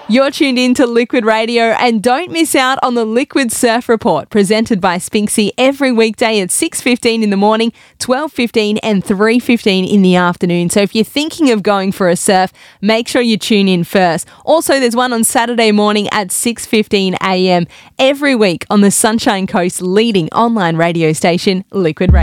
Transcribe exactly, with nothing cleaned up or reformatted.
You're tuned in to Liquid Radio, and don't miss out on the Liquid Surf Report presented by Spinksy every weekday at six fifteen in the morning, twelve fifteen and three fifteen in the afternoon. So if you're thinking of going for a surf, make sure you tune in first. Also, there's one on Saturday morning at six fifteen a m every week on the Sunshine Coast's leading online radio station, Liquid Radio.